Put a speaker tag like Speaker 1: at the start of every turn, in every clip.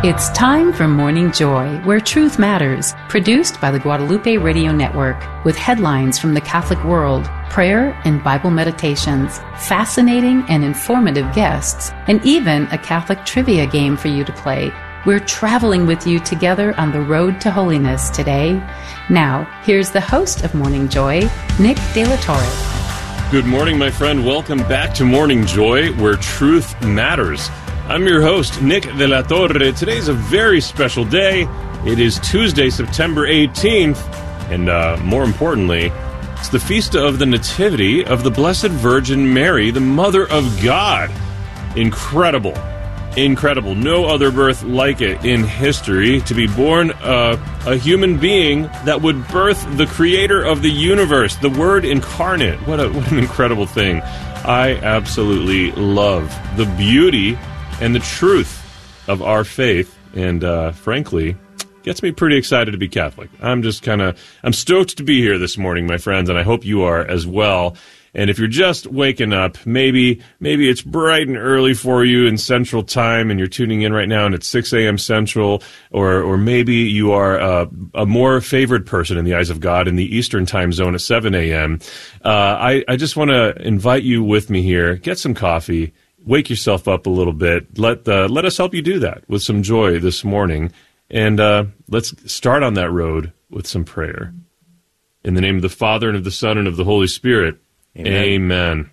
Speaker 1: It's time for Morning Joy, where truth matters, produced by the Guadalupe Radio Network, with headlines from the Catholic world, prayer and Bible meditations, fascinating and informative guests, and even a Catholic trivia game for you to play. We're traveling with you together on the road to holiness today. Now, here's the host of Morning Joy, Nick De La Torre.
Speaker 2: Good morning, my friend. Welcome back to Morning Joy, where truth matters. I'm your host, Nick De La Torre. Today's a very special day. It is Tuesday, September 18th, and more importantly, it's the Feast of the Nativity of the Blessed Virgin Mary, the Mother of God. Incredible. Incredible. No other birth like it in history, to be born a human being that would birth the creator of the universe, the Word incarnate. What an incredible thing. I absolutely love the beauty and the truth of our faith, and frankly, gets me pretty excited to be Catholic. I'm stoked to be here this morning, my friends, and I hope you are as well. And if you're just waking up, maybe it's bright and early for you in Central Time, and you're tuning in right now, and it's 6 a.m. Central, or maybe you are a more favored person in the eyes of God in the Eastern Time Zone at 7 a.m. I just want to invite you with me here. Get some coffee. Wake yourself up a little bit. Let us help you do that with some joy this morning. And let's start on that road with some prayer. In the name of the Father, and of the Son, and of the Holy Spirit. Amen. Amen.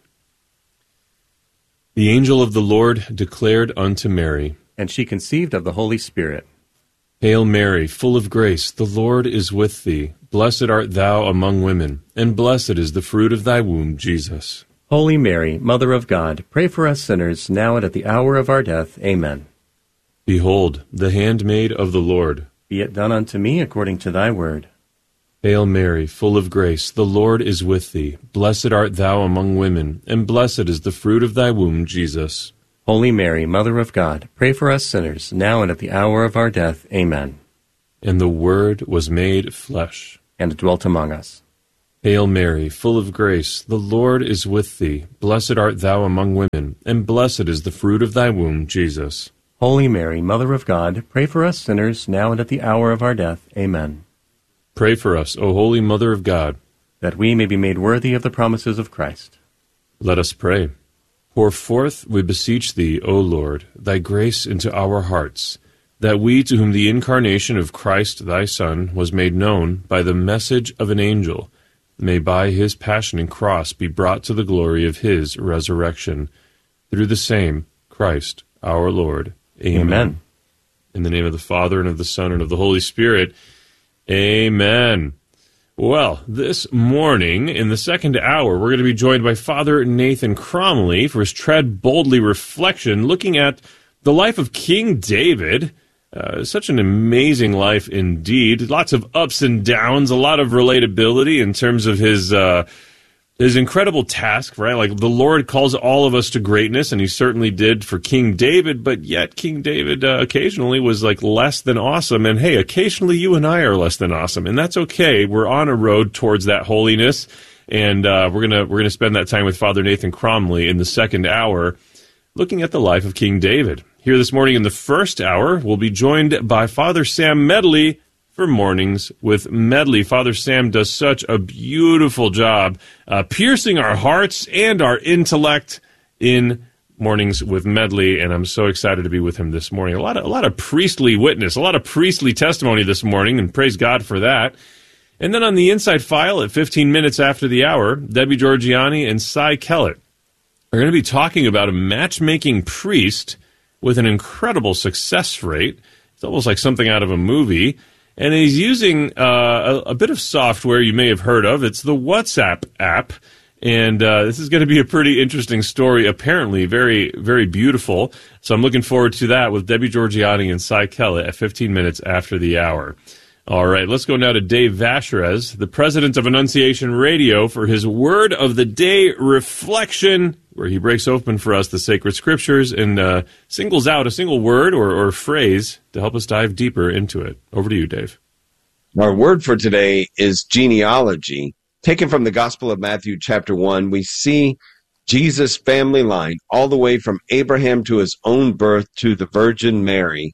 Speaker 2: The angel of the Lord declared unto Mary,
Speaker 3: and she conceived of the Holy Spirit.
Speaker 2: Hail Mary, full of grace, the Lord is with thee. Blessed art thou among women, and blessed is the fruit of thy womb, Jesus.
Speaker 3: Holy Mary, Mother of God, pray for us sinners, now and at the hour of our death. Amen.
Speaker 2: Behold, the handmaid of the Lord.
Speaker 3: Be it done unto me according to thy word.
Speaker 2: Hail Mary, full of grace, the Lord is with thee. Blessed art thou among women, and blessed is the fruit of thy womb, Jesus.
Speaker 3: Holy Mary, Mother of God, pray for us sinners, now and at the hour of our death. Amen.
Speaker 2: And the Word was made flesh,
Speaker 3: and dwelt among us.
Speaker 2: Hail Mary, full of grace, the Lord is with thee. Blessed art thou among women, and blessed is the fruit of thy womb, Jesus.
Speaker 3: Holy Mary, Mother of God, pray for us sinners, now and at the hour of our death. Amen.
Speaker 2: Pray for us, O Holy Mother of God,
Speaker 3: that we may be made worthy of the promises of Christ.
Speaker 2: Let us pray. Pour forth, we beseech thee, O Lord, thy grace into our hearts, that we, to whom the incarnation of Christ thy Son was made known by the message of an angel, may by his passion and cross be brought to the glory of his resurrection. Through the same Christ our Lord. Amen.
Speaker 3: Amen.
Speaker 2: In the name of the Father, and of the Son, and of the Holy Spirit. Amen. Well, this morning, in the second hour, we're going to be joined by Father Nathan Cromly for his Tread Boldly reflection, looking at the life of King David. Such an amazing life indeed. Lots of ups and downs, a lot of relatability in terms of his incredible task, right? Like, the Lord calls all of us to greatness, and he certainly did for King David, but yet King David occasionally was like less than awesome. And hey, occasionally you and I are less than awesome, and that's okay. We're on a road towards that holiness, and we're gonna spend that time with Father Nathan Cromly in the second hour, looking at the life of King David. Here this morning in the first hour, we'll be joined by Father Sam Medley for Mornings with Medley. Father Sam does such a beautiful job piercing our hearts and our intellect in Mornings with Medley, and I'm so excited to be with him this morning. A lot of priestly witness, a lot of priestly testimony this morning, and praise God for that. And then on the Inside File at 15 minutes after the hour, Debbie Georgiani and Cy Kellett are going to be talking about a matchmaking priest with an incredible success rate. It's almost like something out of a movie. And he's using a bit of software you may have heard of. It's the WhatsApp app. And this is going to be a pretty interesting story, apparently very, very beautiful. So I'm looking forward to that with Debbie Georgiani and Cy Kellett at 15 minutes after the hour. All right, let's go now to Dave Vacherez, the president of Annunciation Radio, for his Word of the Day reflection, where he breaks open for us the sacred scriptures and singles out a single word or phrase to help us dive deeper into it. Over to you, Dave.
Speaker 4: Our word for today is genealogy. Taken from the Gospel of Matthew, chapter 1, we see Jesus' family line all the way from Abraham to his own birth to the Virgin Mary.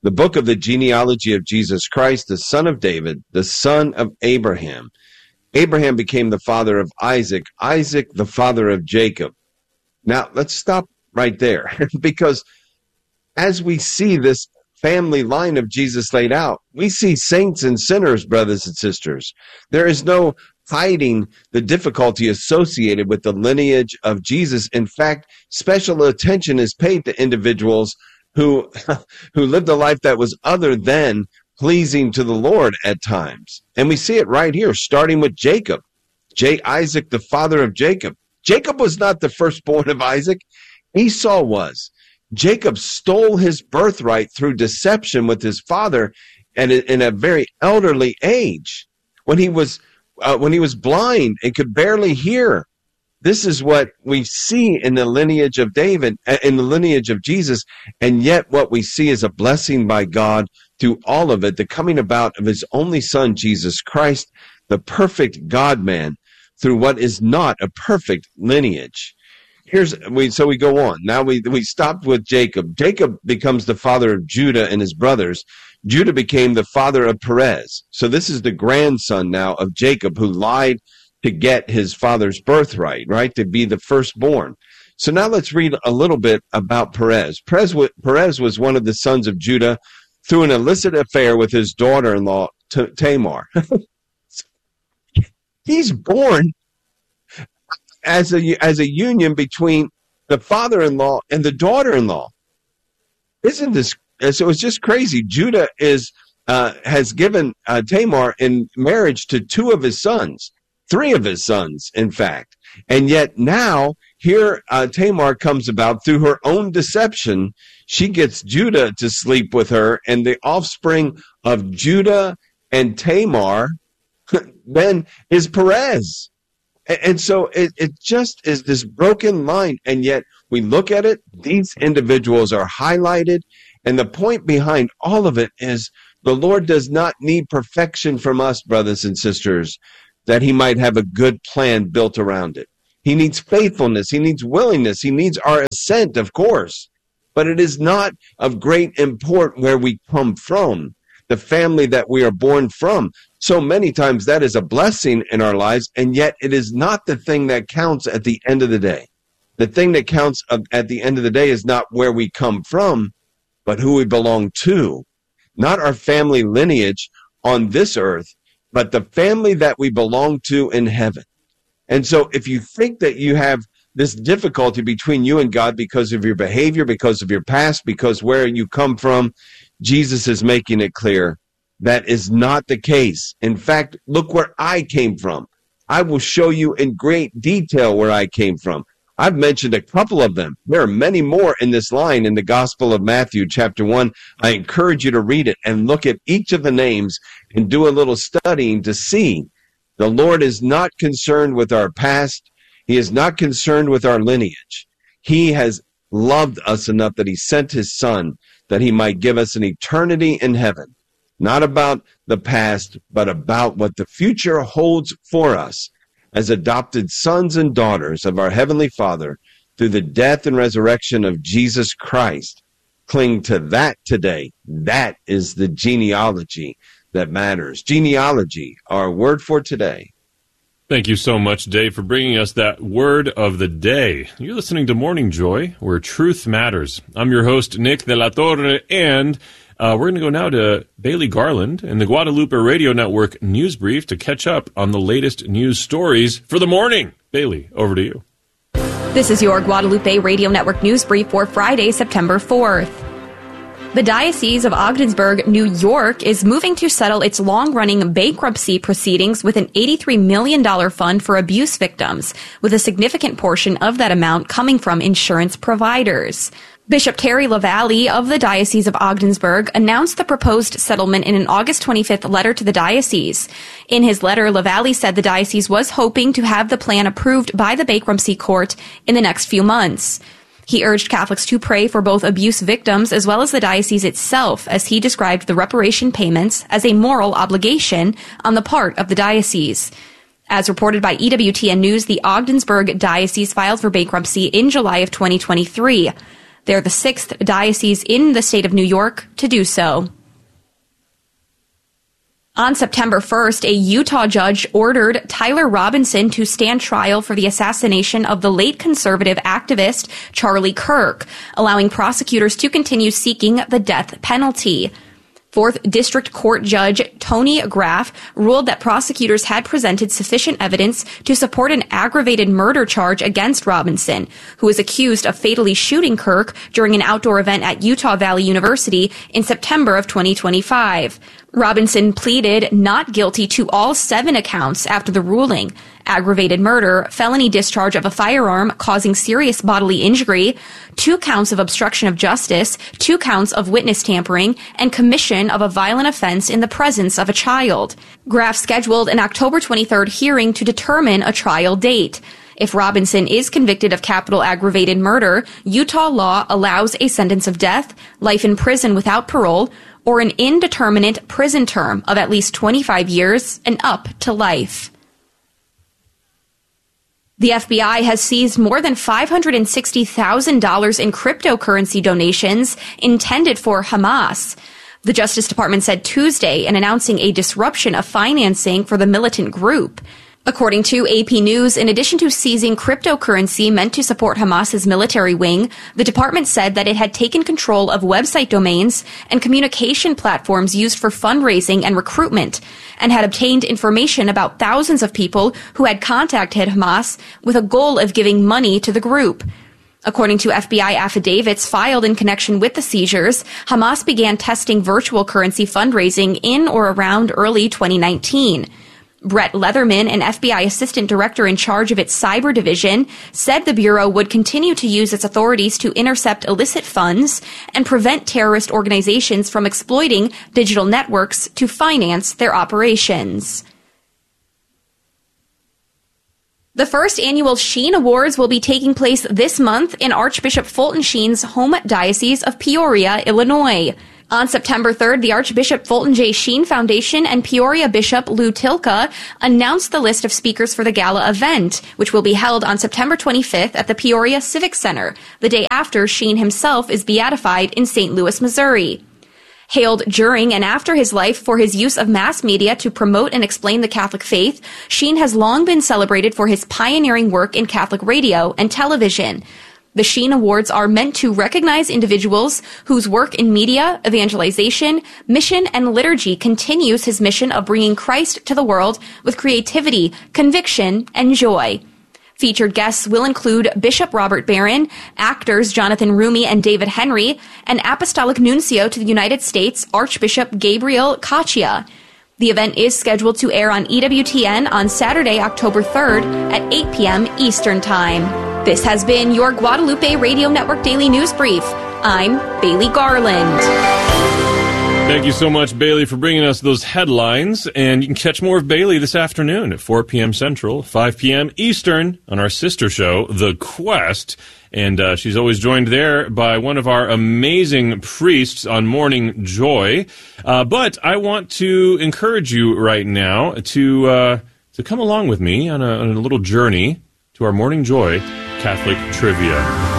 Speaker 4: the book of the genealogy of Jesus Christ, the son of David, the son of Abraham. Abraham became the father of Isaac, Isaac the father of Jacob. Now, let's stop right there, because as we see this family line of Jesus laid out, we see saints and sinners, brothers and sisters. There is no hiding the difficulty associated with the lineage of Jesus. In fact, special attention is paid to individuals who lived a life that was other than pleasing to the Lord at times. And we see it right here, starting with Jacob. Isaac, the father of Jacob. Jacob was not the firstborn of Isaac. Esau was. Jacob stole his birthright through deception with his father, and in a very elderly age, when he was blind and could barely hear. This is what we see in the lineage of David, in the lineage of Jesus, and yet what we see is a blessing by God through all of it, the coming about of his only son, Jesus Christ, the perfect God-man, through what is not a perfect lineage. So we go on. Now we stopped with Jacob. Jacob becomes the father of Judah and his brothers. Judah became the father of Perez. So this is the grandson now of Jacob, who lied to get his father's birthright, right, to be the firstborn. So now let's read a little bit about Perez. Perez was one of the sons of Judah through an illicit affair with his daughter-in-law, Tamar. He's born as a union between the father-in-law and the daughter-in-law. Isn't this? So it's just crazy. Judah has given Tamar in marriage to two of his sons. 3 of his sons, in fact. And yet now, here Tamar comes about through her own deception. She gets Judah to sleep with her, and the offspring of Judah and Tamar then is Perez. And so it just is this broken line, and yet we look at it, these individuals are highlighted, and the point behind all of it is the Lord does not need perfection from us, brothers and sisters, that he might have a good plan built around it. He needs faithfulness. He needs willingness. He needs our assent, of course. But it is not of great import where we come from, the family that we are born from. So many times that is a blessing in our lives, and yet it is not the thing that counts at the end of the day. The thing that counts at the end of the day is not where we come from, but who we belong to. Not our family lineage on this earth, but the family that we belong to in heaven. And so if you think that you have this difficulty between you and God because of your behavior, because of your past, because where you come from, Jesus is making it clear that is not the case. In fact, look where I came from. I will show you in great detail where I came from. I've mentioned a couple of them. There are many more in this line in the Gospel of Matthew, chapter 1. I encourage you to read it and look at each of the names and do a little studying to see the Lord is not concerned with our past. He is not concerned with our lineage. He has loved us enough that he sent his son that he might give us an eternity in heaven. Not about the past, but about what the future holds for us as adopted sons and daughters of our Heavenly Father through the death and resurrection of Jesus Christ. Cling to that today. That is the genealogy that matters. Genealogy, our word for today.
Speaker 2: Thank you so much, Dave, for bringing us that word of the day. You're listening to Morning Joy, where truth matters. I'm your host, Nick de la Torre, and we're going to go now to Bailey Garland and the Guadalupe Radio Network News Brief to catch up on the latest news stories for the morning. Bailey, over to you.
Speaker 5: This is your Guadalupe Radio Network News Brief for Friday, September 4th. The Diocese of Ogdensburg, New York, is moving to settle its long-running bankruptcy proceedings with an $83 million fund for abuse victims, with a significant portion of that amount coming from insurance providers. Bishop Terry LaValle of the Diocese of Ogdensburg announced the proposed settlement in an August 25th letter to the diocese. In his letter, LaValle said the diocese was hoping to have the plan approved by the bankruptcy court in the next few months. He urged Catholics to pray for both abuse victims as well as the diocese itself, as he described the reparation payments as a moral obligation on the part of the diocese. As reported by EWTN News, the Ogdensburg Diocese filed for bankruptcy in July of 2023. They're the 6th diocese in the state of New York to do so. On September 1st, a Utah judge ordered Tyler Robinson to stand trial for the assassination of the late conservative activist Charlie Kirk, allowing prosecutors to continue seeking the death penalty. 4th District Court Judge Tony Graff ruled that prosecutors had presented sufficient evidence to support an aggravated murder charge against Robinson, who is accused of fatally shooting Kirk during an outdoor event at Utah Valley University in September of 2025. Robinson pleaded not guilty to all 7 accounts after the ruling: aggravated murder, felony discharge of a firearm causing serious bodily injury, 2 counts of obstruction of justice, 2 counts of witness tampering, and commission of a violent offense in the presence of a child. Graff scheduled an October 23rd hearing to determine a trial date. If Robinson is convicted of capital aggravated murder, Utah law allows a sentence of death, life in prison without parole, or an indeterminate prison term of at least 25 years and up to life. The FBI has seized more than $560,000 in cryptocurrency donations intended for Hamas. The Justice Department said Tuesday in announcing a disruption of financing for the militant group. According to AP News, in addition to seizing cryptocurrency meant to support Hamas's military wing, the department said that it had taken control of website domains and communication platforms used for fundraising and recruitment, and had obtained information about thousands of people who had contacted Hamas with a goal of giving money to the group. According to FBI affidavits filed in connection with the seizures, Hamas began testing virtual currency fundraising in or around early 2019. Brett Leatherman, an FBI assistant director in charge of its cyber division, said the Bureau would continue to use its authorities to intercept illicit funds and prevent terrorist organizations from exploiting digital networks to finance their operations. The first annual Sheen Awards will be taking place this month in Archbishop Fulton Sheen's home diocese of Peoria, Illinois. On September 3rd, the Archbishop Fulton J. Sheen Foundation and Peoria Bishop Lou Tilka announced the list of speakers for the gala event, which will be held on September 25th at the Peoria Civic Center, the day after Sheen himself is beatified in St. Louis, Missouri. Hailed during and after his life for his use of mass media to promote and explain the Catholic faith, Sheen has long been celebrated for his pioneering work in Catholic radio and television. The Sheen Awards are meant to recognize individuals whose work in media, evangelization, mission, and liturgy continues his mission of bringing Christ to the world with creativity, conviction, and joy. Featured guests will include Bishop Robert Barron, actors Jonathan Rumi and David Henry, and Apostolic Nuncio to the United States, Archbishop Gabriel Caccia. The event is scheduled to air on EWTN on Saturday, October 3rd at 8 p.m. Eastern Time. This has been your Guadalupe Radio Network Daily News Brief. I'm Bailey Garland.
Speaker 2: Thank you so much, Bailey, for bringing us those headlines. And you can catch more of Bailey this afternoon at 4 p.m. Central, 5 p.m. Eastern on our sister show, The Quest. And she's always joined there by one of our amazing priests on Morning Joy. But I want to encourage you right now to come along with me on a little journey to our Morning Joy Catholic Trivia.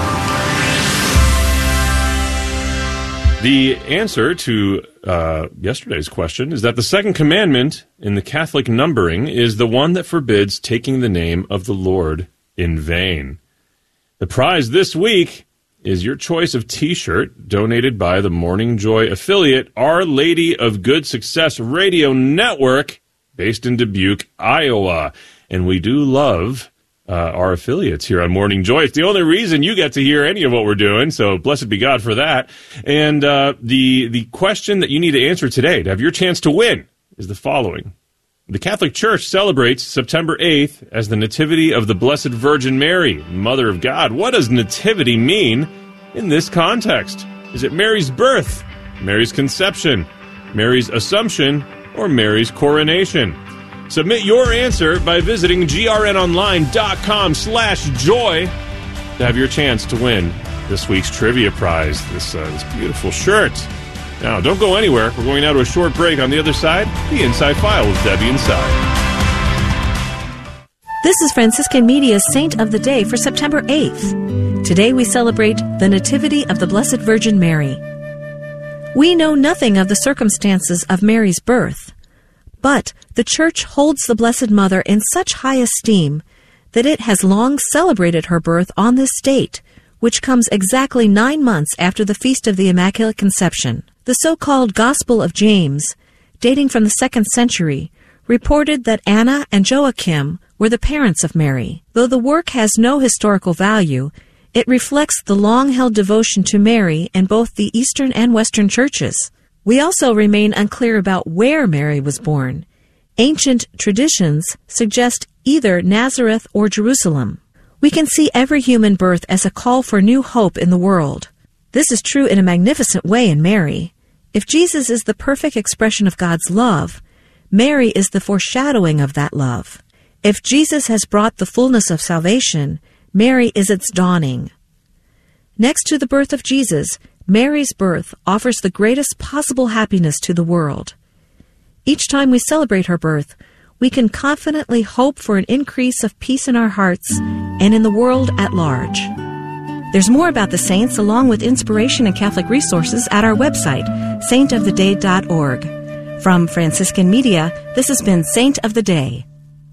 Speaker 2: The answer to yesterday's question is that the second commandment in the Catholic numbering is the one that forbids taking the name of the Lord in vain. The prize this week is your choice of T-shirt donated by the Morning Joy affiliate, Our Lady of Good Success Radio Network, based in Dubuque, Iowa. And we do love our affiliates here on Morning Joy. It's the only reason you get to hear any of what we're doing, so blessed be God for that. And the question that you need to answer today to have your chance to win is the following. The Catholic Church celebrates September 8th as the Nativity of the Blessed Virgin Mary, Mother of God. What does nativity mean in this context? Is it Mary's birth, Mary's conception, Mary's assumption, or Mary's coronation? Submit your answer by visiting grnonline.com/joy to have your chance to win this week's trivia prize, this beautiful shirt. Now, don't go anywhere. We're going now to a short break. On the other side, the Inside File with Debbie Inside.
Speaker 6: This is Franciscan Media's Saint of the Day for September 8th. Today we celebrate the Nativity of the Blessed Virgin Mary. We know nothing of the circumstances of Mary's birth, but the Church holds the Blessed Mother in such high esteem that it has long celebrated her birth on this date, which comes exactly 9 months after the Feast of the Immaculate Conception. The so-called Gospel of James, dating from the 2nd century, reported that Anna and Joachim were the parents of Mary. Though the work has no historical value, it reflects the long-held devotion to Mary in both the Eastern and Western churches. We also remain unclear about where Mary was born. Ancient traditions suggest either Nazareth or Jerusalem. We can see every human birth as a call for new hope in the world. This is true in a magnificent way in Mary. If Jesus is the perfect expression of God's love, Mary is the foreshadowing of that love. If Jesus has brought the fullness of salvation, Mary is its dawning. Next to the birth of Jesus, Mary's birth offers the greatest possible happiness to the world. Each time we celebrate her birth, we can confidently hope for an increase of peace in our hearts and in the world at large. There's more about the saints along with inspiration and Catholic resources at our website, saintoftheday.org. From Franciscan Media, this has been Saint of the Day.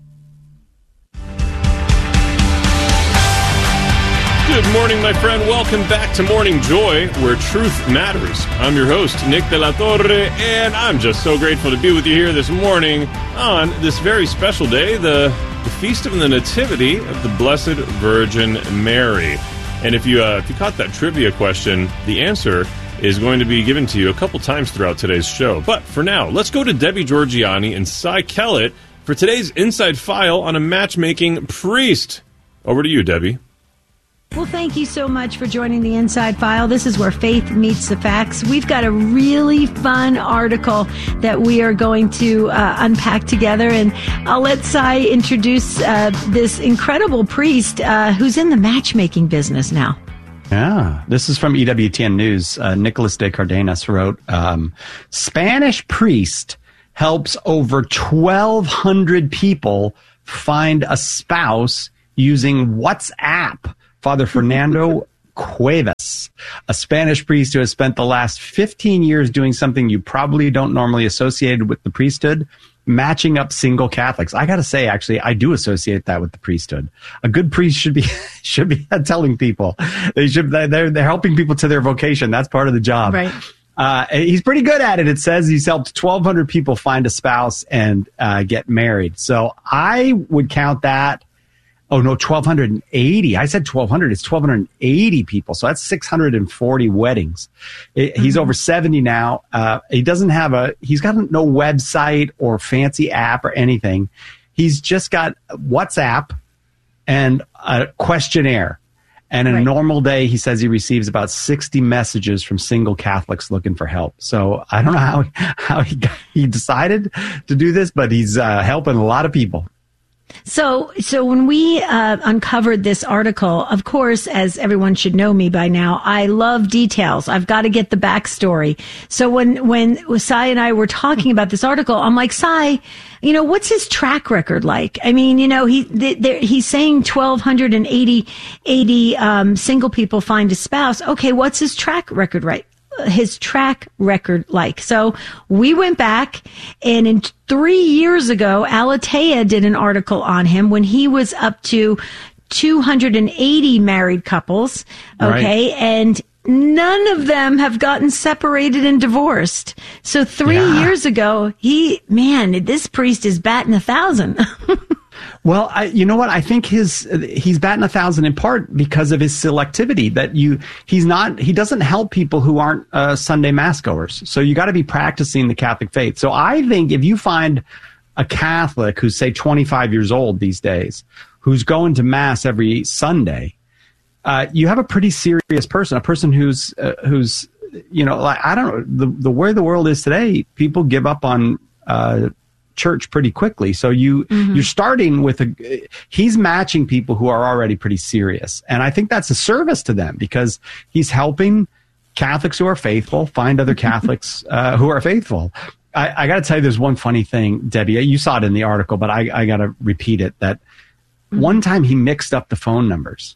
Speaker 2: Good morning, my friend. Welcome back to Morning Joy, where truth matters. I'm your host, Nick de la Torre, and I'm just so grateful to be with you here this morning on this very special day, the Feast of the Nativity of the Blessed Virgin Mary. And if you caught that trivia question, the answer is going to be given to you a couple times throughout today's show. But for now, let's go to Debbie Georgiani and Cy Kellett for today's Inside File on a matchmaking priest. Over to you, Debbie.
Speaker 7: Well, thank you so much for joining the Inside File. This is where faith meets the facts. We've got a really fun article that we are going to unpack together, and I'll let Cy introduce this incredible priest who's in the matchmaking business now.
Speaker 8: Yeah, this is from EWTN News. Nicholas de Cardenas wrote, Spanish priest helps over 1,200 people find a spouse using WhatsApp. Father Fernando Cuevas, a Spanish priest who has spent the last 15 years doing something you probably don't normally associate with the priesthood, matching up single Catholics. I got to say, actually, I do associate that with the priesthood. A good priest should be telling people they're helping people to their vocation. That's part of the job.
Speaker 7: Right.
Speaker 8: He's pretty good at it. It says he's helped 1,200 people find a spouse and get married. So I would count that. Oh, no, 1,280. I said 1,200. It's 1,280 people. So that's 640 weddings. He's over 70 now. He's got no website or fancy app or anything. He's just got WhatsApp and a questionnaire. And in a normal day, he says he receives about 60 messages from single Catholics looking for help. So I don't know how he decided to do this, but he's helping a lot of people.
Speaker 7: So when we uncovered this article, of course, as everyone should know me by now, I love details. I've got to get the backstory. So when Cy and I were talking about this article, I'm like, Cy, what's his track record like? I mean, he's saying 1,280 single people find a spouse. Okay, what's his track record like? So we went back, and 3 years ago, Alatea did an article on him when he was up to 280 married couples. Okay. Right. And none of them have gotten separated and divorced. So 3 years ago, this priest is batting 1,000.
Speaker 8: Well, you know what? I think he's batting 1,000 in part because of his selectivity. That he doesn't help people who aren't Sunday mass goers. So you got to be practicing the Catholic faith. So I think if you find a Catholic who's say 25 years old these days, who's going to mass every Sunday, you have a pretty serious person. A person who's I don't know, the way the world is today, people give up on church pretty quickly. So you're starting with he's matching people who are already pretty serious. And I think that's a service to them because he's helping Catholics who are faithful find other Catholics who are faithful. I got to tell you, there's one funny thing, Debbie. You saw it in the article, but I got to repeat it, that one time he mixed up the phone numbers.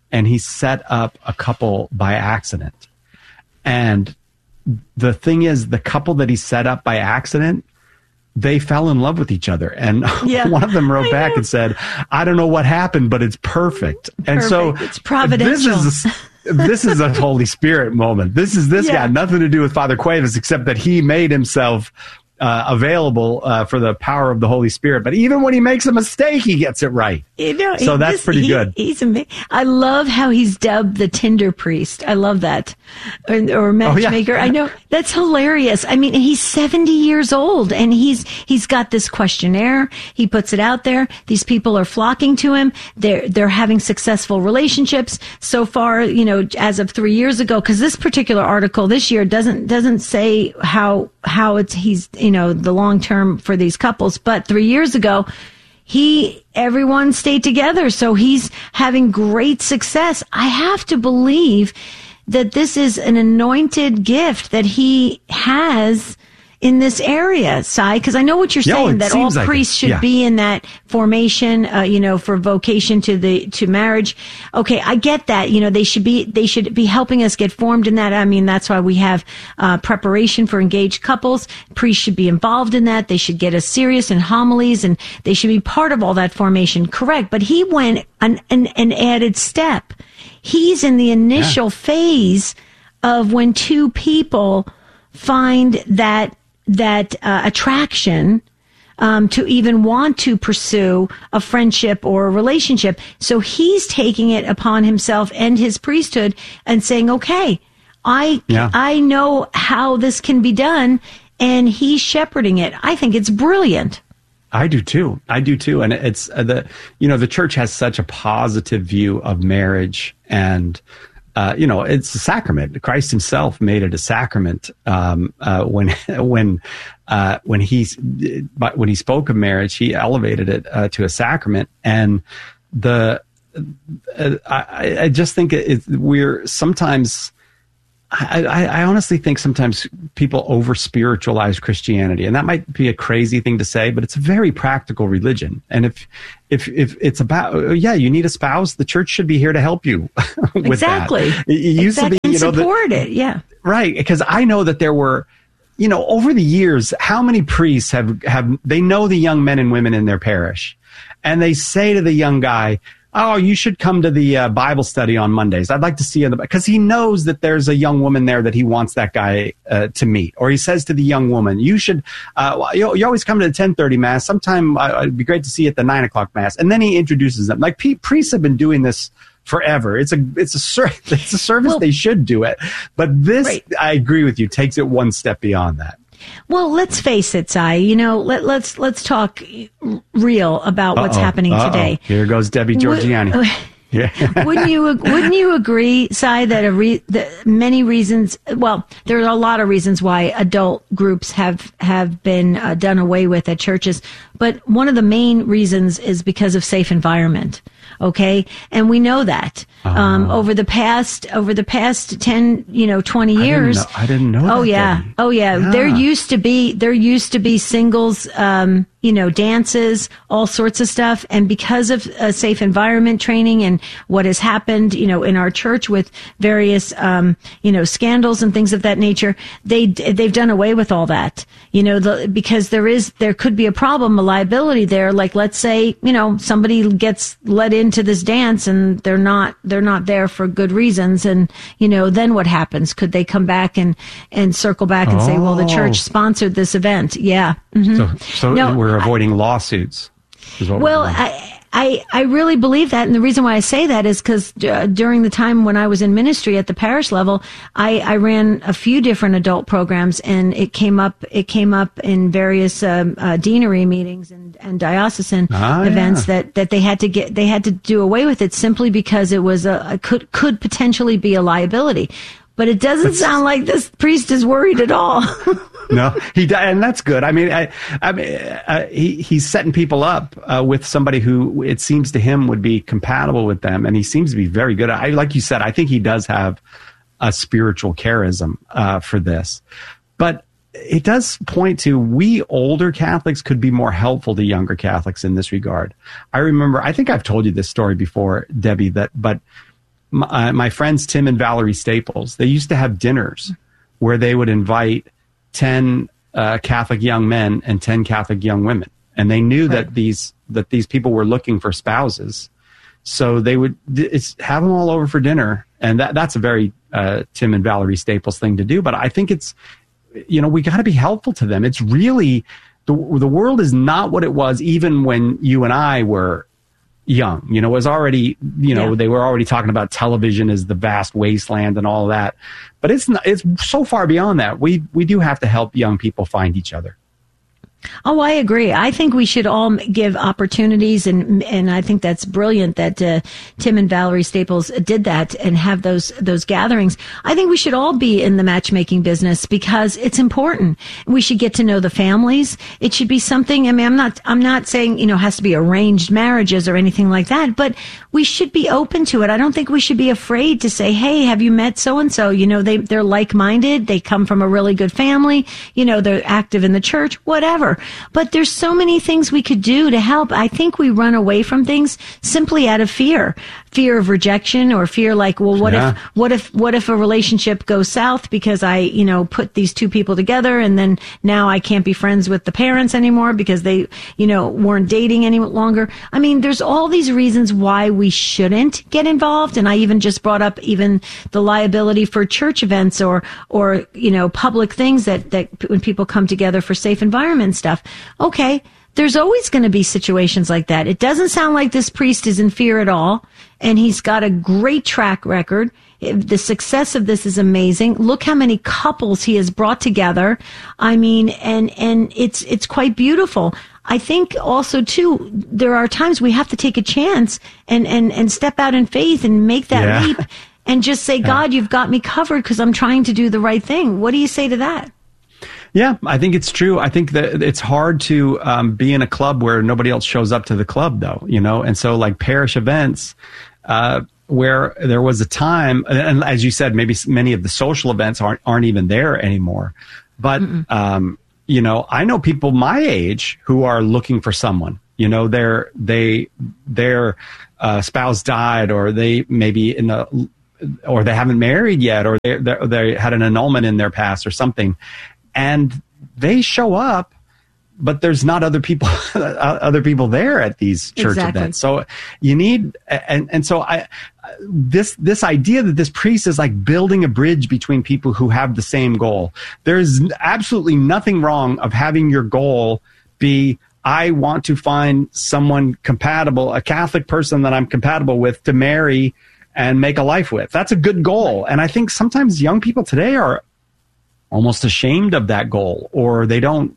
Speaker 8: and he set up a couple by accident. And the thing is, the couple that he set up by accident, they fell in love with each other. And one of them wrote back and said, I don't know what happened, but it's perfect. And so
Speaker 7: it's providential.
Speaker 8: This is a Holy Spirit moment. This got nothing to do with Father Cuevas, except that he made himself available for the power of the Holy Spirit. But even when he makes a mistake, he gets it right. So that's pretty good.
Speaker 7: He's amazing. I love how he's dubbed the Tinder priest. I love that. Or matchmaker. I know. That's hilarious. I mean, he's 70 years old and he's got this questionnaire. He puts it out there. These people are flocking to him. They're having successful relationships so far, as of 3 years ago, because this particular article this year doesn't say how he's the long term for these couples, but 3 years ago, everyone stayed together. So he's having great success. I have to believe that this is an anointed gift that he has in this area, Sai, because I know what you're saying, that all priests should be in that formation, for vocation to marriage. Okay, I get that. They should be helping us get formed in that. I mean, that's why we have preparation for engaged couples. Priests should be involved in that. They should get us serious in homilies, and they should be part of all that formation. Correct. But he went an added step. He's in the initial phase of when two people find that attraction to even want to pursue a friendship or a relationship. So he's taking it upon himself and his priesthood and saying, okay, I know how this can be done, and he's shepherding it. I think it's brilliant.
Speaker 8: I do too. And it's the church has such a positive view of marriage, and it's a sacrament. Christ himself made it a sacrament when he spoke of marriage. He elevated it to a sacrament, and I just think we're sometimes. I honestly think sometimes people over spiritualize Christianity, and that might be a crazy thing to say, but it's a very practical religion. And if it's about, you need a spouse, the church should be here to help you with
Speaker 7: exactly.
Speaker 8: that. It used to be,
Speaker 7: support it. Yeah.
Speaker 8: Right. Because I know that there were, over the years, how many priests they know the young men and women in their parish, and they say to the young guy, oh, you should come to the Bible study on Mondays. I'd like to see you because he knows that there's a young woman there that he wants that guy to meet. Or he says to the young woman, you should, you always come to the 10:30 Mass. Sometime it'd be great to see you at the 9 o'clock Mass. And then he introduces them. Like priests have been doing this forever. It's a service. They should do it. But this, right. I agree with you, takes it one step beyond that.
Speaker 7: Well, let's face it, Sai. Let's talk real about what's happening today.
Speaker 8: Here goes Debbie Georgiani.
Speaker 7: Yeah. Wouldn't you agree, Sai, that many reasons? Well, there are a lot of reasons why adult groups have been done away with at churches, but one of the main reasons is because of safe environment. Okay. And we know that, over the past 10, 20 years.
Speaker 8: I didn't know that.
Speaker 7: Oh, yeah.
Speaker 8: Debbie.
Speaker 7: Oh, yeah. There used to be singles, dances, all sorts of stuff. And because of safe environment training and what has happened, in our church with various, scandals and things of that nature, they've done away with all that, because there could be a problem, a liability there. Like, let's say, somebody gets let into this dance and they're not there for good reasons. And, then what happens? Could they come back and circle back and say, well, the church sponsored this event? Yeah. Mm-hmm.
Speaker 8: So we're avoiding lawsuits.
Speaker 7: Well, I really believe that. And the reason why I say that is because during the time when I was in ministry at the parish level, I ran a few different adult programs, and it came up in various deanery meetings and diocesan events that they had to do away with it simply because it was could potentially be a liability. But it doesn't sound like this priest is worried at all.
Speaker 8: No, and that's good. I mean, he's setting people up with somebody who it seems to him would be compatible with them, and he seems to be very good. Like you said, I think he does have a spiritual charism for this, but it does point to we older Catholics could be more helpful to younger Catholics in this regard. I remember, I think I've told you this story before, Debbie, but my friends Tim and Valerie Staples, they used to have dinners where they would invite 10 Catholic young men and 10 Catholic young women. And they knew that these people were looking for spouses. So they would have them all over for dinner. And that's a very Tim and Valerie Staples thing to do. But I think it's, we got to be helpful to them. It's really, the world is not what it was even when you and I were young. It was already, they were already talking about television as the vast wasteland and all of that. But it's so far beyond that. We do have to help young people find each other.
Speaker 7: Oh, I agree. I think we should all give opportunities, and I think that's brilliant that Tim and Valerie Staples did that and have those gatherings. I think we should all be in the matchmaking business because it's important. We should get to know the families. It should be something. I mean, I'm not saying it has to be arranged marriages or anything like that, but we should be open to it. I don't think we should be afraid to say, "Hey, have you met so and so? They're like-minded. They come from a really good family. They're active in the church. Whatever." But there's so many things we could do to help. I think we run away from things simply out of fear of rejection, or fear like, well, what if a relationship goes south because I, put these two people together and then now I can't be friends with the parents anymore because they, weren't dating any longer. I mean, there's all these reasons why we shouldn't get involved. And I even just brought up even the liability for church events or public things that when people come together for safe environment stuff. Okay. There's always going to be situations like that. It doesn't sound like this priest is in fear at all, and he's got a great track record. The success of this is amazing. Look how many couples he has brought together. I mean, and it's quite beautiful. I think also too, there are times we have to take a chance and step out in faith and make that leap and just say, God, you've got me covered because I'm trying to do the right thing. What do you say to that?
Speaker 8: Yeah, I think it's true. I think that it's hard to be in a club where nobody else shows up to the club, though, And so like parish events where there was a time, and as you said, maybe many of the social events aren't even there anymore. But, I know people my age who are looking for someone. Their spouse died, or they maybe or they haven't married yet, or they had an annulment in their past or something. And they show up, but there's not other people there at these church events. So you need, and so this idea that this priest is like building a bridge between people who have the same goal. There's absolutely nothing wrong of having your goal be, I want to find someone compatible, a Catholic person that I'm compatible with to marry and make a life with. That's a good goal. And I think sometimes young people today are almost ashamed of that goal, or I'm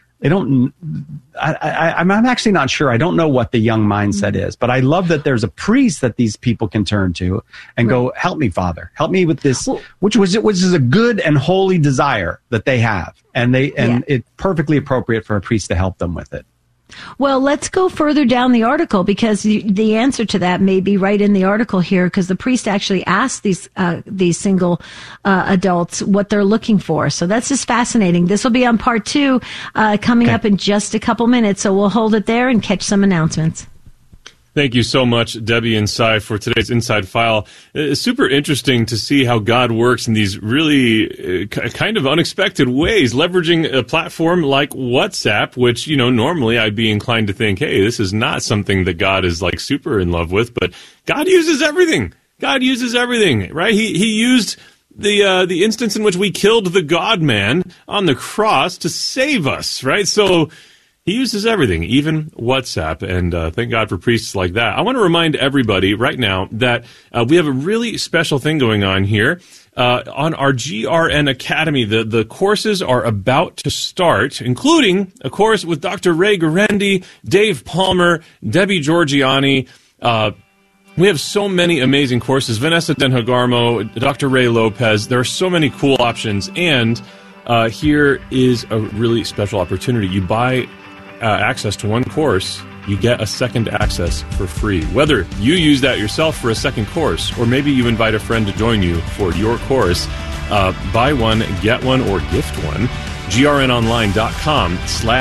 Speaker 8: actually not sure. I don't know what the young mindset is, but I love that there's a priest that these people can turn to and go, help me, Father, help me with this, which is a good and holy desire that they have. And it's perfectly appropriate for a priest to help them with it.
Speaker 7: Well, let's go further down the article, because the answer to that may be right in the article here, because the priest actually asked these single adults what they're looking for. So that's just fascinating. This will be on part 2 coming up in just a couple minutes. So we'll hold it there and catch some announcements.
Speaker 2: Thank you so much, Debbie and Cy, for today's Inside File. It's super interesting to see how God works in these really kind of unexpected ways, leveraging a platform like WhatsApp, which, normally I'd be inclined to think, hey, this is not something that God is like super in love with, but God uses everything. God uses everything, right? He used the instance in which we killed the God-man on the cross to save us, right? So He uses everything, even WhatsApp, and thank God for priests like that. I want to remind everybody right now that we have a really special thing going on here. On our GRN Academy, the courses are about to start, including a course with Dr. Ray Guarendi, Dave Palmer, Debbie Georgiani. We have so many amazing courses. Vanessa Denhagarmo, Dr. Ray Lopez. There are so many cool options, and here is a really special opportunity. You buy access to one course, you get a second access for free. Whether you use that yourself for a second course, or maybe you invite a friend to join you for your course, buy one, get one, or gift one.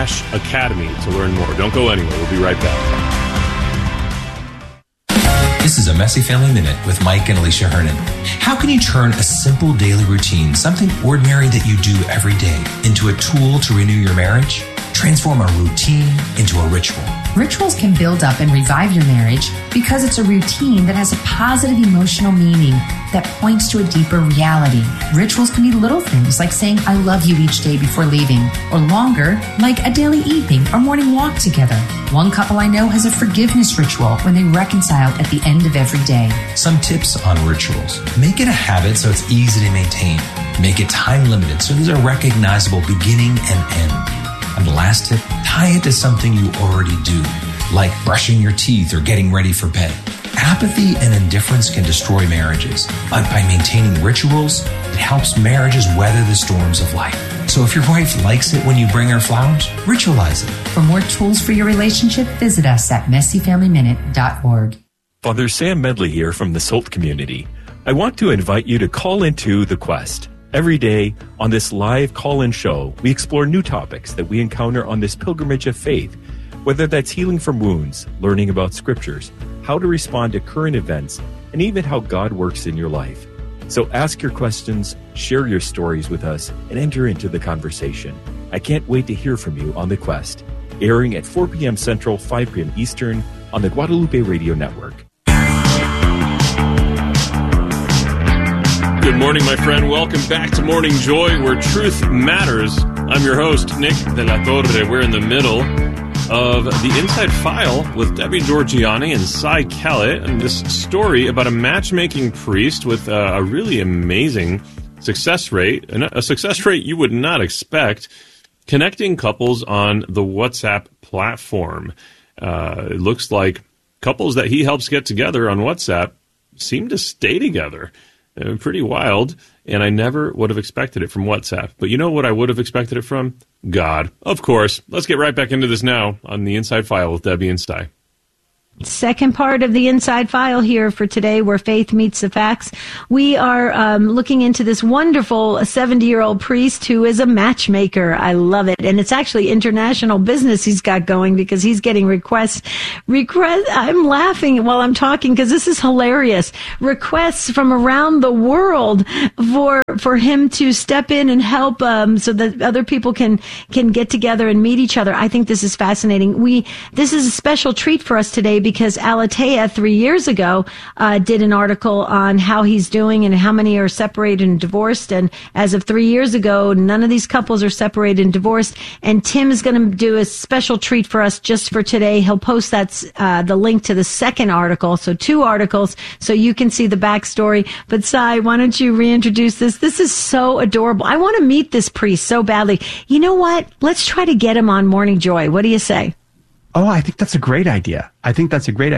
Speaker 2: grnonline.com/academy to learn more. Don't go anywhere. We'll be right back.
Speaker 9: This This is a Messy Family Minute with Mike and Alicia Hernan. How can you turn a simple daily routine, something ordinary that you do every day, into a tool to renew your marriage? Transform a routine into a ritual.
Speaker 10: Rituals can build up and revive your marriage because it's a routine that has a positive emotional meaning that points to a deeper reality. Rituals can be little things like saying I love you each day before leaving, or longer, like a daily evening or morning walk together. One couple I know has a forgiveness ritual when they reconcile at the end of every day.
Speaker 9: Some tips on rituals. Make it a habit so it's easy to maintain. Make it time limited so there's a recognizable beginning and end. And the last tip, tie it to something you already do, like brushing your teeth or getting ready for bed. Apathy and indifference can destroy marriages, but by maintaining rituals, it helps marriages weather the storms of life. So if your wife likes it when you bring her flowers, ritualize it.
Speaker 10: For more tools for your relationship, visit us at messyfamilyminute.org.
Speaker 11: Father Sam Medley here from the SOLT community. I want to invite you to call into The Quest. Every day on this live call-in show, we explore new topics that we encounter on this pilgrimage of faith, whether that's healing from wounds, learning about scriptures, how to respond to current events, and even how God works in your life. So ask your questions, share your stories with us, and enter into the conversation. I can't wait to hear from you on The Quest, airing at 4 p.m. Central, 5 p.m. Eastern on the Guadalupe Radio Network.
Speaker 2: Good morning, my friend. Welcome back to Morning Joy, where truth matters. I'm your host, Nick de la Torre. We're in the middle of the Inside File with Debbie Georgianni and Cy Kellett, and this story about a matchmaking priest with a really amazing success rate, and a success rate you would not expect, connecting couples on the WhatsApp platform. It looks like couples that he helps get together on WhatsApp seem to stay together. Pretty wild, and I never would have expected it from WhatsApp. But you know what I would have expected it from? God. Of course. Let's get right back into this now on the Inside File with Debbie and Cy.
Speaker 7: Second part of the Inside File here for today, where faith meets the facts. We are looking into this wonderful 70-year-old priest who is a matchmaker. I love it. And it's actually international business he's got going, because he's getting requests. I'm laughing while I'm talking because this is hilarious. Requests from around the world for him to step in and help so that other people can get together and meet each other. I think this is fascinating. This is a special treat for us today, because Alatea 3 years ago did an article on how he's doing and how many are separated and divorced. And as of 3 years ago, none of these couples are separated and divorced. And Tim is going to do a special treat for us just for today. He'll post the link to the second article, so 2 articles, so you can see the backstory. But Cy, why don't you reintroduce this? This is so adorable. I want to meet this priest so badly. You know what? Let's try to get him on Morning Joy. What do you say?
Speaker 8: Oh, I think that's a great idea. I think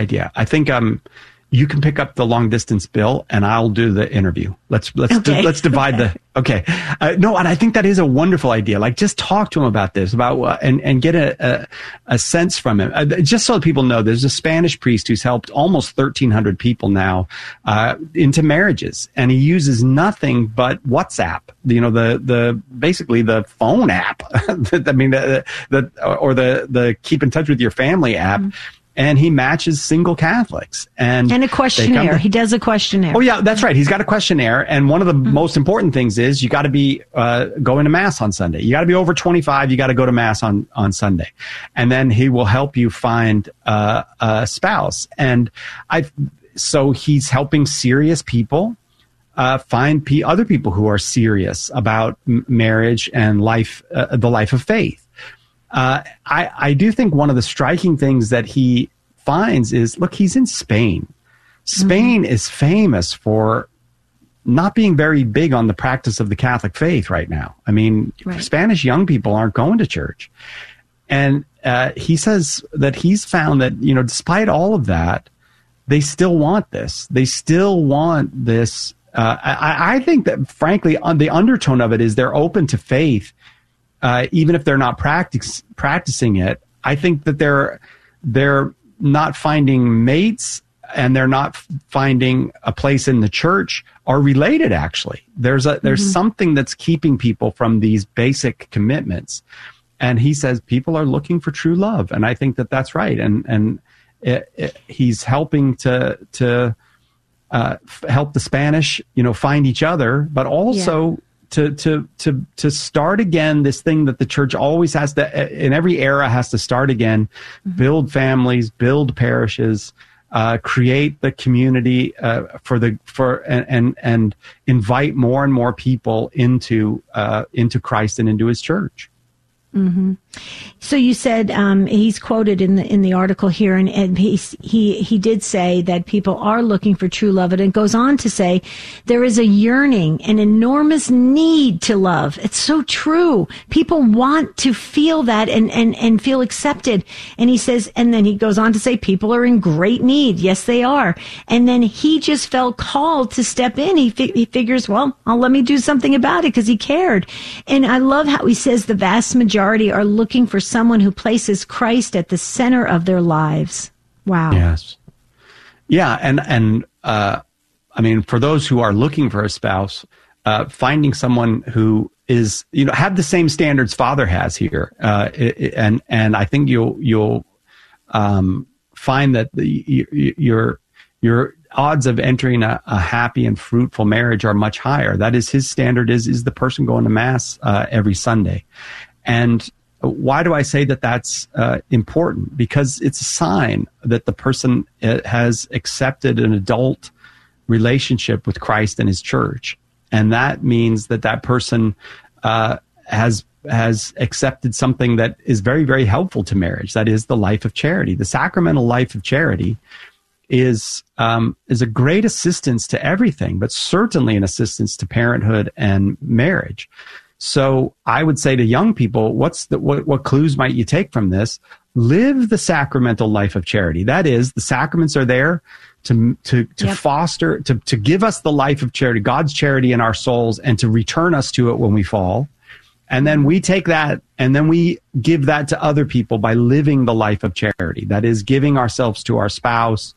Speaker 8: you can pick up the long distance bill and I'll do the interview. Let's divide the. Okay. No, and I think that is a wonderful idea. Like, just talk to him about this, and get a sense from him. Just so that people know, there's a Spanish priest who's helped almost 1,300 people now, into marriages. And he uses nothing but WhatsApp. You know, basically the phone app. I mean, the keep in touch with your family app. Mm-hmm. And he matches single Catholics. And
Speaker 7: a questionnaire. He does a questionnaire.
Speaker 8: Oh, yeah, that's right. He's got a questionnaire. And one of the most important things is you got to be going to Mass on Sunday. You got to be over 25. You got to go to Mass on Sunday. And then he will help you find a spouse. And so he's helping serious people find other people who are serious about marriage and life, the life of faith. I do think one of the striking things that he finds is, look, he's in Spain. Spain is famous for not being very big on the practice of the Catholic faith right now. I mean, Spanish young people aren't going to church. And he says that he's found that, you know, despite all of that, they still want this. They still want this. I think that, frankly, the undertone of it is they're open to faith. Even if they're not practicing it, I think that they're not finding mates and they're not finding a place in the church are related. Actually, there's something that's keeping people from these basic commitments. And he says people are looking for true love, and I think that that's right. And he's helping to help the Spanish, find each other, but also to start again this thing that the church always has to, in every era, has to start again, build families, build parishes, create the community and invite more and more people into Christ and into his church.
Speaker 7: Mm-hmm. So you said he's quoted in the article here, and he did say that people are looking for true love, and it goes on to say there is a yearning, an enormous need to love. It's so true. People want to feel that and feel accepted. And he says, and then he goes on to say people are in great need. Yes, they are. And then he just felt called to step in. He figures, well, let me do something about it because he cared. And I love how he says the vast majority are looking for someone who places Christ at the center of their lives. Wow.
Speaker 8: Yes. Yeah. And I mean, for those who are looking for a spouse, finding someone who is, have the same standards Father has here. And I think you'll find that your odds of entering a happy and fruitful marriage are much higher. That is, his standard is the person going to Mass every Sunday. And why do I say that that's important? Because it's a sign that the person has accepted an adult relationship with Christ and his church. And that means that person has accepted something that is very, very helpful to marriage. That is the life of charity. The sacramental life of charity is a great assistance to everything, but certainly an assistance to parenthood and marriage. So I would say to young people, what clues might you take from this? Live the sacramental life of charity. That is, the sacraments are there to foster, to give us the life of charity, God's charity in our souls, and to return us to it when we fall. And then we take that and then we give that to other people by living the life of charity. That is, giving ourselves to our spouse,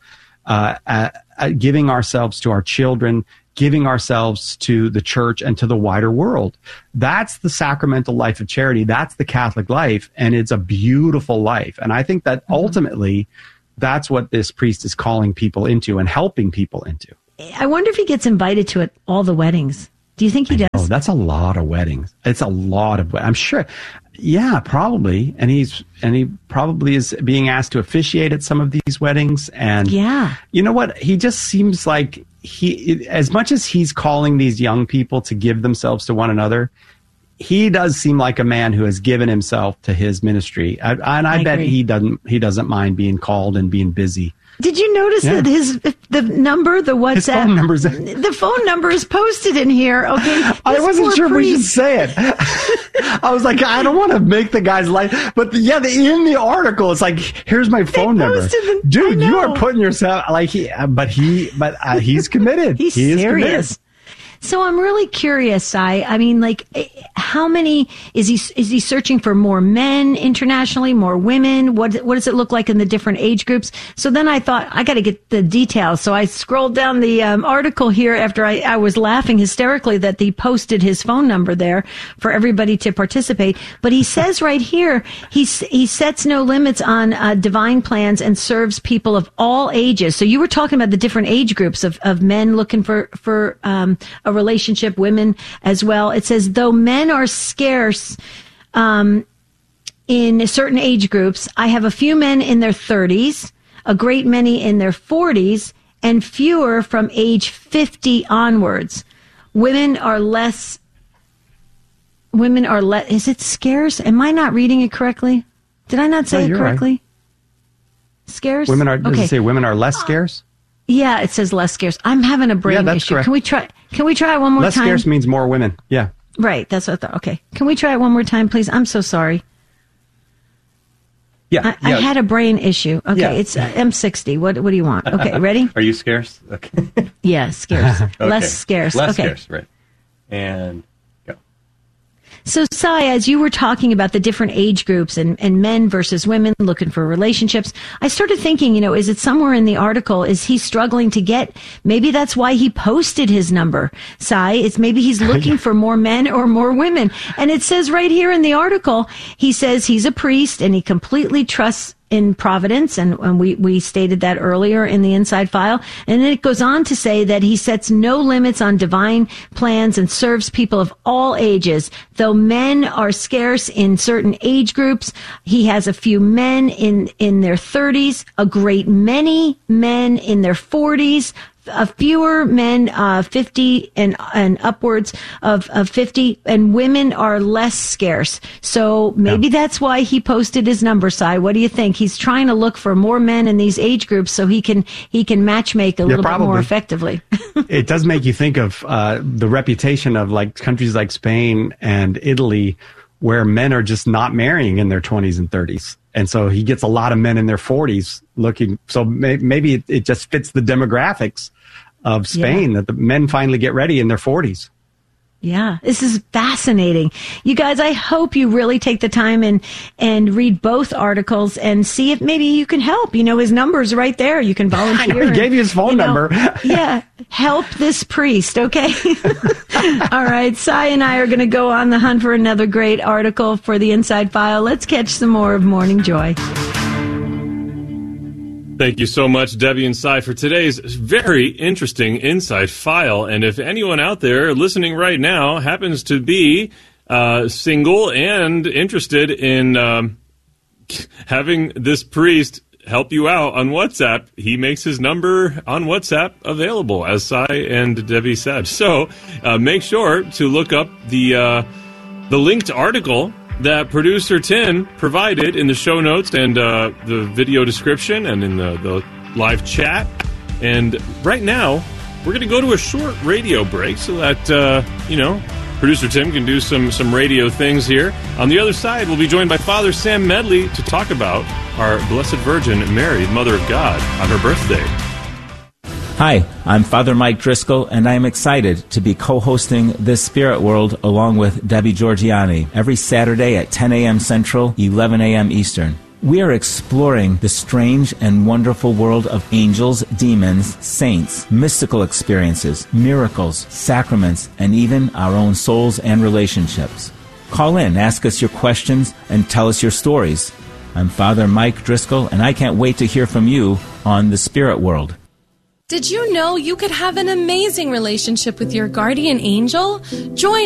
Speaker 8: giving ourselves to our children, giving ourselves to the church and to the wider world. That's the sacramental life of charity. That's the Catholic life. And it's a beautiful life. And I think that ultimately that's what this priest is calling people into and helping people into.
Speaker 7: I wonder if he gets invited to all the weddings. Do you think he does?
Speaker 8: Oh, that's a lot of weddings. It's a lot of, I'm sure. Yeah, probably. And he probably is being asked to officiate at some of these weddings. And you know what? He just seems like as much as he's calling these young people to give themselves to one another, he does seem like a man who has given himself to his ministry. And I bet he doesn't mind being called and being busy.
Speaker 7: Did you notice that the number, the WhatsApp,
Speaker 8: the
Speaker 7: phone number is posted in here? Okay,
Speaker 8: I wasn't sure if we should say it. I was like, I don't want to make the guy's life, but in the article, it's like, here's my phone number. Dude, you are putting yourself like but he's committed.
Speaker 7: He's serious. Committed. So I'm really curious, I mean, like, how many is he searching for? More men internationally, more women? What does it look like in the different age groups? So then I thought I got to get the details. So I scrolled down the article here after I was laughing hysterically that he posted his phone number there for everybody to participate. But he says right here he sets no limits on divine plans and serves people of all ages. So you were talking about the different age groups of men looking for a relationship, women as well. It says, though men are scarce in certain age groups, I have a few men in their 30s, a great many in their 40s, and fewer from age 50 onwards. Women are less, is it scarce? Am I not reading it correctly? Did I not say it correctly? Right. Scarce?
Speaker 8: Does it say women are less scarce?
Speaker 7: Yeah, it says less scarce. I'm having a brain issue.
Speaker 8: Correct.
Speaker 7: Can we try it one more
Speaker 8: time? Less scarce means more women. Yeah.
Speaker 7: Right. That's what I thought. Okay. Can we try it one more time, please? I'm so sorry.
Speaker 8: Yeah.
Speaker 7: I had a brain issue. Okay. It's I'm 60. What do you want? Okay. Ready?
Speaker 3: Are you scarce? Okay.
Speaker 7: Yeah, scarce. Okay. Less scarce.
Speaker 3: Less scarce, right. And go.
Speaker 7: So, Sai, as you were talking about the different age groups and men versus women looking for relationships, I started thinking, is it somewhere in the article? Is he struggling to get, maybe that's why he posted his number, Sai. It's maybe he's looking for more men or more women. And it says right here in the article, he says he's a priest and he completely trusts in providence, and we stated that earlier in the Inside File. And then it goes on to say that he sets no limits on divine plans and serves people of all ages. Though men are scarce in certain age groups, he has a few men in their 30s, a great many men in their 40s, fewer men 50 and upwards of 50, and women are less scarce. So maybe that's why he posted his number, Si. What do you think? He's trying to look for more men in these age groups so he can matchmake a little bit more effectively.
Speaker 8: It does make you think of the reputation of like countries like Spain and Italy, where men are just not marrying in their 20s and 30s. And so he gets a lot of men in their 40s looking. So maybe it just fits the demographics of Spain, that the men finally get ready in their 40s.
Speaker 7: Yeah, this is fascinating. You guys, I hope you really take the time and read both articles and see if maybe you can help. You know, his number's right there. You can volunteer.
Speaker 8: I know, he gave you his phone number.
Speaker 7: Yeah, help this priest, okay? All right, Si and I are going to go on the hunt for another great article for the Inside File. Let's catch some more of Morning Joy.
Speaker 2: Thank you so much, Debbie and Si, for today's very interesting Inside File. And if anyone out there listening right now happens to be single and interested in having this priest help you out on WhatsApp, he makes his number on WhatsApp available, as Si and Debbie said. So make sure to look up the linked article that producer Tim provided in the show notes and the video description and in the live chat. And right now, we're going to go to a short radio break so that, producer Tim can do some radio things here. On the other side, we'll be joined by Father Sam Medley to talk about our Blessed Virgin Mary, Mother of God, on her birthday.
Speaker 12: Hi, I'm Father Mike Driscoll, and I am excited to be co-hosting This Spirit World along with Debbie Georgiani every Saturday at 10 a.m. Central, 11 a.m. Eastern. We are exploring the strange and wonderful world of angels, demons, saints, mystical experiences, miracles, sacraments, and even our own souls and relationships. Call in, ask us your questions, and tell us your stories. I'm Father Mike Driscoll, and I can't wait to hear from you on The Spirit World.
Speaker 13: Did you know you could have an amazing relationship with your guardian angel? Join